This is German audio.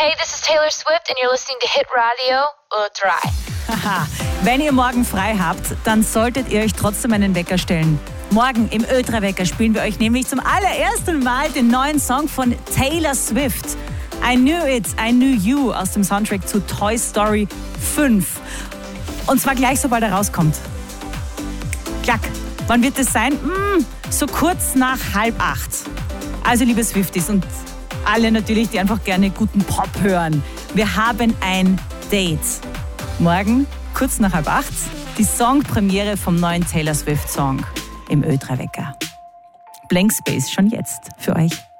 Hey, this is Taylor Swift and you're listening to Hit Radio Ö3. Haha, wenn ihr morgen frei habt, dann solltet ihr euch trotzdem einen Wecker stellen. Morgen im Ö3-Wecker spielen wir euch nämlich zum allerersten Mal den neuen Song von Taylor Swift. I Knew It, I Knew You aus dem Soundtrack zu Toy Story 5. Und zwar gleich, sobald er rauskommt. Klack. Wann wird es sein? So kurz nach 7:30. Also liebe Swifties und alle natürlich, die einfach gerne guten Pop hören. Wir haben ein Date. Morgen, kurz nach 7:30, die Songpremiere vom neuen Taylor Swift-Song im Ö3-Wecker. Blank Space schon jetzt für euch.